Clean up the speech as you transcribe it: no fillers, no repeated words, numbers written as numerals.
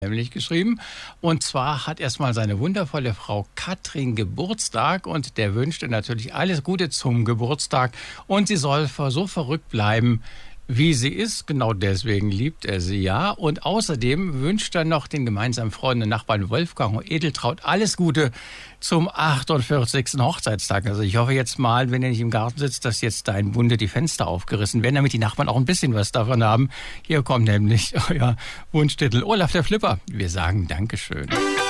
nämlich geschrieben. Und zwar hat erstmal seine wundervolle Frau Katrin Geburtstag und der wünschte natürlich alles Gute zum Geburtstag. Und sie soll so verrückt bleiben, wie sie ist. Genau deswegen liebt er sie ja. Und außerdem wünscht er noch den gemeinsamen Freunden und Nachbarn Wolfgang und Edeltraut alles Gute zum 48. Hochzeitstag. Also ich hoffe jetzt mal, wenn ihr nicht im Garten sitzt, dass jetzt da in Bunde die Fenster aufgerissen werden, damit die Nachbarn auch ein bisschen was davon haben. Hier kommt nämlich euer Wunschtitel Olaf der Flipper. Wir sagen Dankeschön.